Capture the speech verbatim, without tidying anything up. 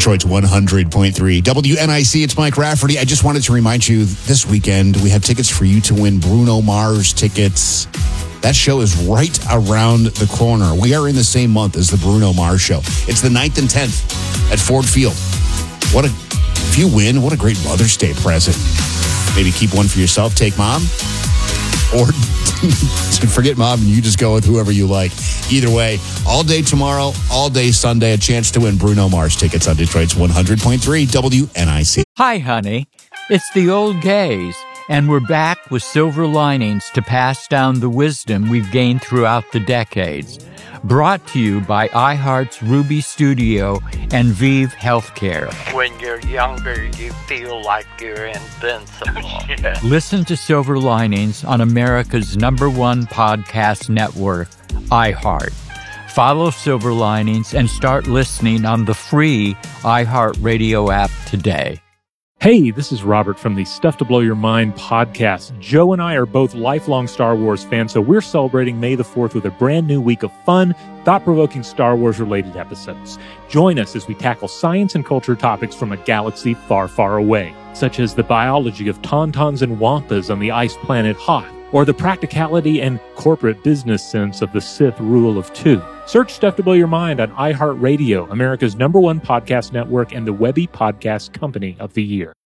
Detroit's one hundred point three W N I C. It's Mike Rafferty. I just wanted to remind you, this weekend we have tickets for you to win Bruno Mars tickets. That show is right around the corner. We are in the same month as the Bruno Mars show. It's the ninth and tenth at Ford Field. What a, if you win, what a great Mother's Day present. Maybe keep one for yourself, take mom, or forget mom and you just go with whoever you like. Either way, all day tomorrow, all day Sunday, a chance to win Bruno Mars tickets on Detroit's one hundred point three W N I C. Hi, honey. It's the old gays, and we're back with silver linings to pass down the wisdom we've gained throughout the decades. Brought to you by iHeart's Ruby Studio and Vive Healthcare. When you're younger, you feel like you're invincible. Yeah. Listen to Silver Linings on America's number one podcast network, iHeart. Follow Silver Linings and start listening on the free iHeartRadio app today. Hey, this is Robert from the Stuff to Blow Your Mind podcast. Joe and I are both lifelong Star Wars fans, so we're celebrating May the fourth with a brand new week of fun, thought-provoking Star Wars-related episodes. Join us as we tackle science and culture topics from a galaxy far, far away, such as the biology of tauntauns and wampas on the ice planet Hoth, or the practicality and corporate business sense of the Sith rule of two. Search Stuff to Blow Your Mind on iHeartRadio, America's number one podcast network and the Webby Podcast Company of the Year.